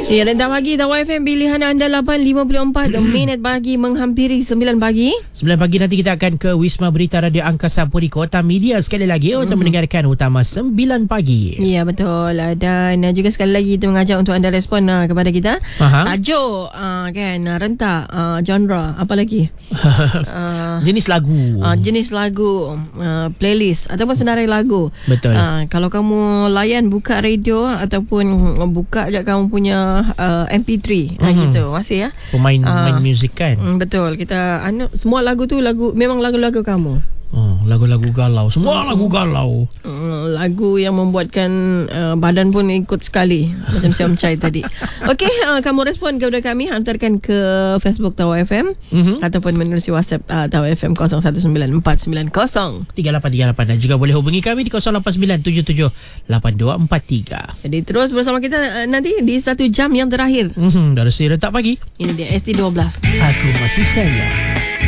Ya, Rentak Pagi Tawa FM pilihan anda 8.54 minit pagi menghampiri 9 pagi. 9 pagi nanti kita akan ke Wisma Berita Radio Angkasa Puri Kota Media sekali lagi untuk mendengarkan utama 9 pagi. Ya, betul. Dan juga sekali lagi kita mengajak untuk anda respon kepada kita. Tajuk kan, rentak, genre, apa lagi? Jenis lagu. Jenis lagu, playlist ataupun senarai lagu. Betul. Kalau kamu layan buka radio ataupun buka je kamu punya MP3 gitu masih ya. Pemain muzik kan. Betul. Kita semua lagu tu memang lagu-lagu kamu. Lagu-lagu galau. Semua lagu galau. Lagu yang membuatkan badan pun ikut sekali. Macam Siam Chai tadi. Okey, kamu respon kepada kami, hantarkan ke Facebook Tawa FM ataupun menerusi WhatsApp Tawa FM 019490 3838 dan juga boleh hubungi kami di 0897782243. Jadi terus bersama kita nanti di 1 jam yang terakhir. Dari si Rentak Pagi. Ini dia ST12. Aku masih sayang.